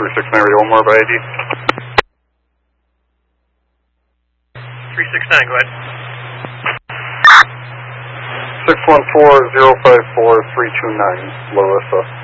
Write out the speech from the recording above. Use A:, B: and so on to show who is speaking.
A: 369 Radio Omar by ID.
B: 369, go ahead.
A: 614-054-329, Larissa.